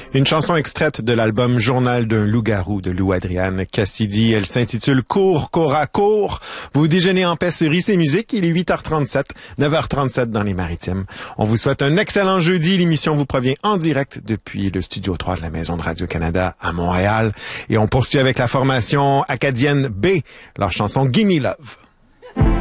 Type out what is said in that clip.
Une chanson extraite de l'album Journal d'un loup-garou de Lou Adriane Cassidy. Elle s'intitule Cours, Cora, cours. Vous déjeunez en paix sur IC Musique. Il est 8h37, 9h37 dans les Maritimes. On vous souhaite un excellent jeudi. L'émission vous provient en direct depuis le studio 3 de la Maison de Radio-Canada à Montréal. Et on poursuit avec la formation acadienne B, leur chanson Gimme Love.